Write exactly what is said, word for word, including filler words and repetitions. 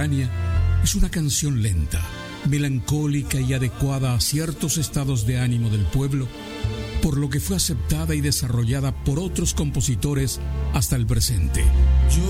contemporánea, es una canción lenta, melancólica y adecuada a ciertos estados de ánimo del pueblo, por lo que fue aceptada y desarrollada por otros compositores hasta el presente. Yo